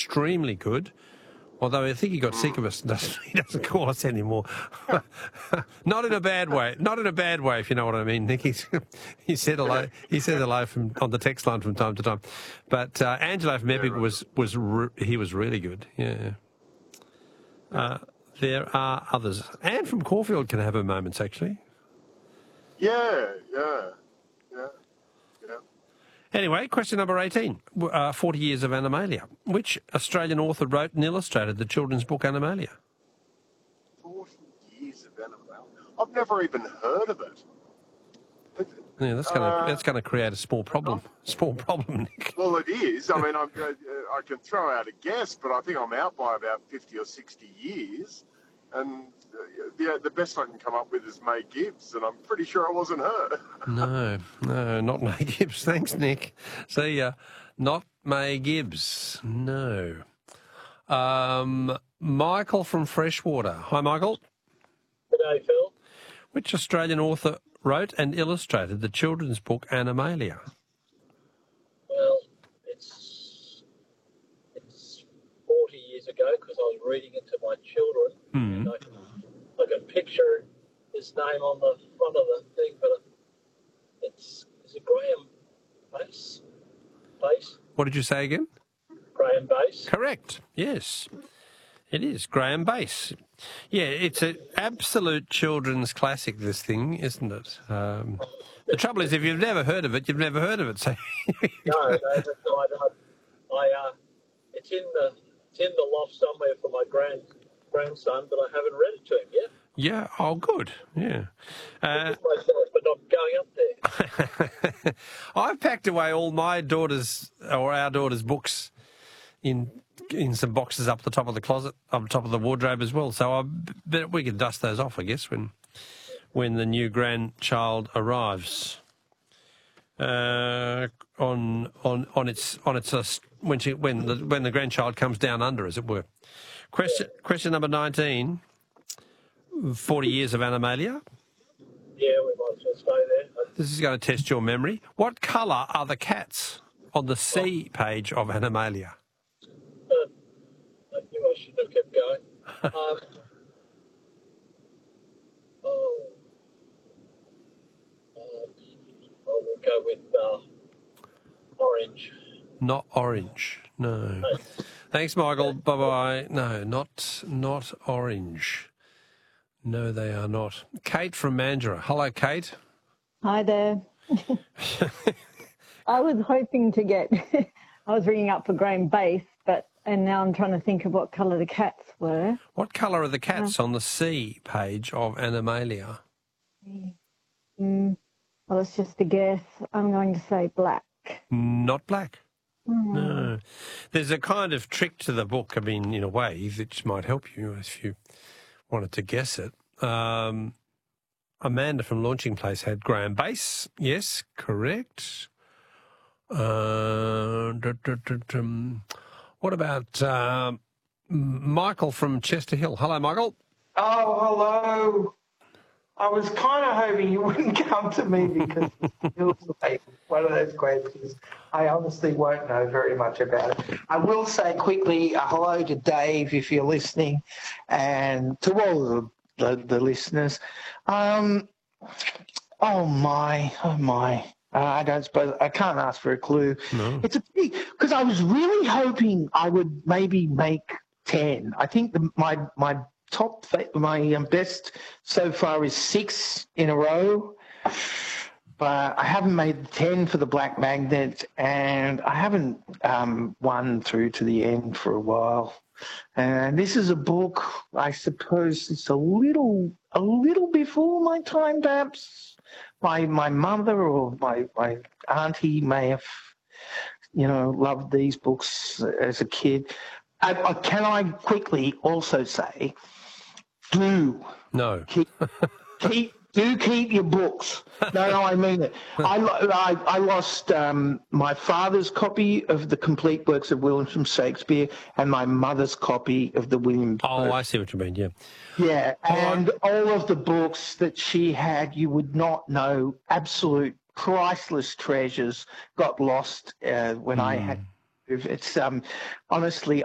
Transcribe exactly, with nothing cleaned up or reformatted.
extremely good. Although I think he got sick of us, doesn't he? Doesn't call us anymore. Not in a bad way. Not in a bad way, if you know what I mean, Nick. He's, he said hello. He said hello from on the text line from time to time. But uh, Angelo from Epic was was re- he was really good. Yeah. Uh, there are others. Anne from Caulfield can have her moments, actually. Yeah, yeah, yeah, yeah. Anyway, question number eighteen. Uh, forty years of Animalia. Which Australian author wrote and illustrated the children's book Animalia? Forty years of Animalia. I've never even heard of it. But, Yeah, that's going to uh, that's going to create a small problem. Small problem, Nick. Well, it is. I mean, I'm, uh, I can throw out a guess, but I think I'm out by about fifty or sixty years. And uh, the, the best I can come up with is May Gibbs, and I'm pretty sure it wasn't her. No, no, not May Gibbs. Thanks, Nick. See ya. Not May Gibbs. No. Um, Michael from Freshwater. Hi, Michael. G'day, Phil. Which Australian author wrote and illustrated the children's book Animalia? Well, it's it's forty years ago because I was reading it to my children, Hmm. and I can, I can picture his name on the front of the thing, but it's is it Graham Base? Base? What did you say again? Graham Base. Correct. Yes, it is Graham Base. Yeah, it's an absolute children's classic, this thing, isn't it? Um, the trouble is, if you've never heard of it, you've never heard of it. So No, no, that's I, I, I uh, it's in the it's in the loft somewhere for my grand grandson, but I haven't read it to him yet. yeah, oh, good. Yeah. Uh, Myself, but not going up there. I've packed away all my daughter's or our daughter's books in in some boxes up the top of the closet, up the top of the wardrobe as well. So I bet we can dust those off, I guess, when when the new grandchild arrives. Uh, on on on its on its uh, when she when the when the grandchild comes down under, as it were. Question question number nineteen. Forty years of Animalia. Yeah, we might as well stay there. This is going to test your memory. What colour are the cats on the C page of Animalia? Uh, I knew I should have kept going. Um, oh, uh, I will go with uh, orange. Not orange. No. Thanks, Michael. Bye bye. No, not not orange. No, they are not. Kate from Mandurah. Hello, Kate. Hi there. I was hoping to get, I was ringing up for Graham Base, but, and now I'm trying to think of what colour the cats were. What colour are the cats uh, on the C page of Animalia? Mm, well, it's just a guess. I'm going to say black. Not black. Mm. No. There's a kind of trick to the book, I mean, in a way, which might help you if you wanted to guess it. Um, Amanda from Launching Place had Graham Base. Yes, correct. Uh, da, da, da, da. What about uh, Michael from Chester Hill? Hello, Michael. Oh, hello. I was kind of hoping you wouldn't come to me because it feels like one of those questions I honestly won't know very much about it. I will say quickly uh, hello to Dave if you're listening and to all the, the, the listeners. Um, oh, my, oh, my. Uh, I don't suppose I can't ask for a clue. No. It's a big because I was really hoping I would maybe make ten. I think the, my my top my um, best so far is six in a row, but I haven't made ten for the Black Magnet, and I haven't um, won through to the end for a while. And this is a book, I suppose it's a little a little before my time, perhaps. My my mother or my, my auntie may have, you know, loved these books as a kid. I, I, can I quickly also say, do no keep, keep do keep your books. No, no, I mean it. I I, I lost um, my father's copy of the complete works of William Shakespeare and my mother's copy of the William. Oh, I see what you mean. Yeah. Yeah, and all of the books that she had, you would not know, absolute priceless treasures got lost uh, when mm. I had. It's um, honestly,